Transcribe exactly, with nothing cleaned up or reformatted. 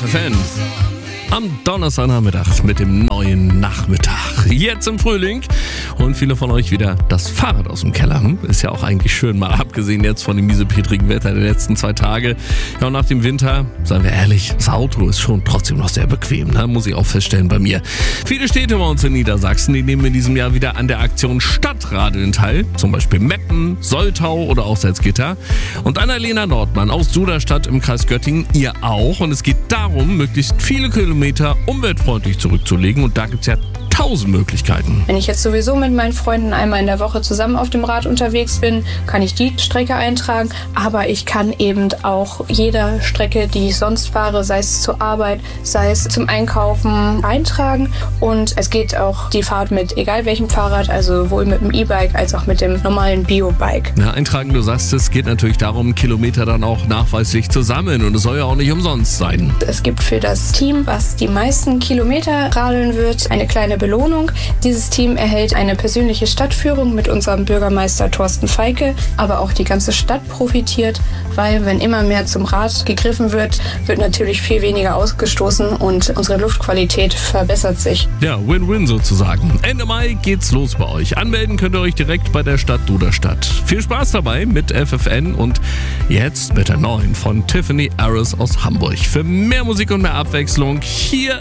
F F N. Am Donnerstagnachmittag mit dem neuen Nachmittag. Jetzt im Frühling und viele von euch wieder das Fahrrad aus dem Keller. Ist ja auch eigentlich schön, mal abgesehen jetzt von dem miesepetrigen Wetter der letzten zwei Tage. Ja, und nach dem Winter, seien wir ehrlich, das Auto ist schon trotzdem noch sehr bequem, ne? Muss ich auch feststellen bei mir. Viele Städte bei uns in Niedersachsen, die nehmen in diesem Jahr wieder an der Aktion Stadtradeln teil. Zum Beispiel Meppen, Soltau oder auch Salzgitter. Und Annalena Nordmann aus Duderstadt im Kreis Göttingen, ihr auch. Und es geht darum, möglichst viele Kilometer umweltfreundlich zurückzulegen. Und da gibt es ja tausend Möglichkeiten. Wenn ich jetzt sowieso mit meinen Freunden einmal in der Woche zusammen auf dem Rad unterwegs bin, kann ich die Strecke eintragen. Aber ich kann eben auch jede Strecke, die ich sonst fahre, sei es zur Arbeit, sei es zum Einkaufen, eintragen. Und es geht auch die Fahrt mit egal welchem Fahrrad, also sowohl mit dem E-Bike als auch mit dem normalen Bio-Bike. Ja, eintragen, du sagst, es geht natürlich darum, Kilometer dann auch nachweislich zu sammeln. Und es soll ja auch nicht umsonst sein. Es gibt für das Team, was die meisten Kilometer radeln wird, eine kleine Belohnung. Dieses Team erhält eine persönliche Stadtführung mit unserem Bürgermeister Thorsten Feike, aber auch die ganze Stadt profitiert, weil wenn immer mehr zum Rad gegriffen wird, wird natürlich viel weniger ausgestoßen und unsere Luftqualität verbessert sich. Ja, Win-Win sozusagen. Ende Mai geht's los bei euch. Anmelden könnt ihr euch direkt bei der Stadt Duderstadt. Viel Spaß dabei mit F F N und jetzt mit der neuen von Tiffany Harris aus Hamburg. Für mehr Musik und mehr Abwechslung hier